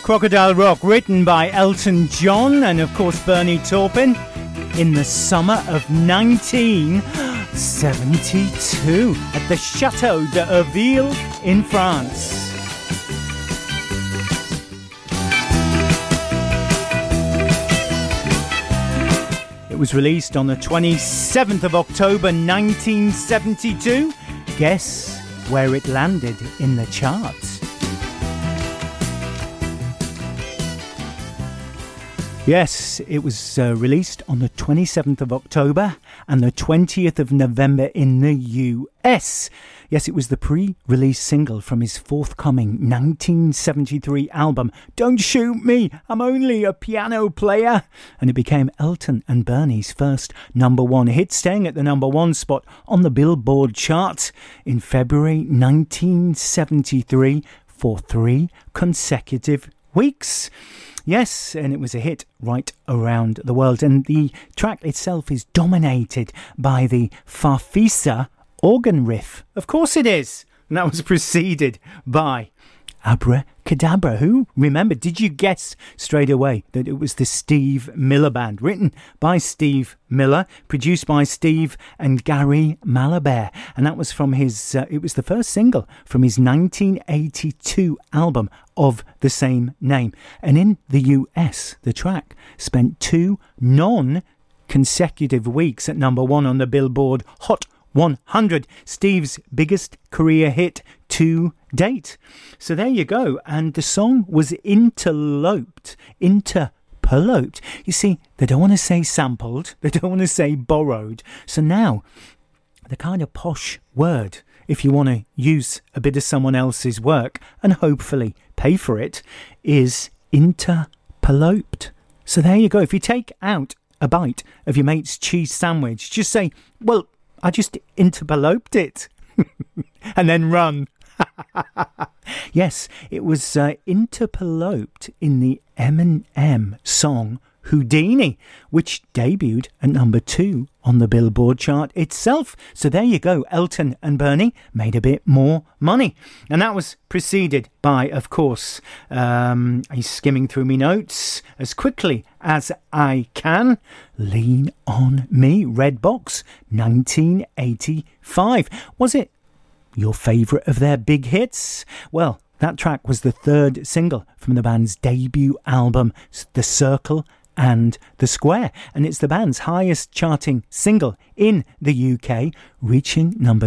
Crocodile Rock, written by Elton John and of course Bernie Taupin, in the summer of 1972 at the Chateau de Herville in France. It was released on the 27th of October 1972. Guess where it landed in the charts? Yes, it was released on the 27th of October and the 20th of November in the US. Yes, it was the pre-release single from his forthcoming 1973 album, Don't Shoot Me, I'm Only a Piano Player. And it became Elton and Bernie's first number one hit, staying at the number one spot on the Billboard chart in February 1973 for 3 consecutive weeks. Yes, and it was a hit right around the world. And the track itself is dominated by the Farfisa organ riff. Of course it is. And that was preceded by Abracadabra. Who? Remember, did you guess straight away that it was the Steve Miller Band? Written by Steve Miller, produced by Steve and Gary Malaber. And that was from his, it was the first single from his 1982 album of the same name. And in the US, the track spent 2 non-consecutive weeks at number one on the Billboard Hot 100, Steve's biggest career hit to date. So there you go. And the song was interpoloped. You see, they don't want to say sampled, they don't want to say borrowed. So now, the kind of posh word, if you want to use a bit of someone else's work and hopefully pay for it, is interpoloped. So there you go. If you take out a bite of your mate's cheese sandwich, just say, well, I just interpoloped it. And then run. Yes, it was interpoloped in the Eminem song Houdini, which debuted at number 2 on the Billboard chart itself. So there you go. Elton and Bernie made a bit more money. And that was preceded by, of course, he's skimming through me notes as quickly as I can. Lean on Me, Red Box, 1985. Was it your favourite of their big hits? Well, that track was the 3rd single from the band's debut album, The Circle and the Square, and it's the band's highest charting single in the UK, reaching number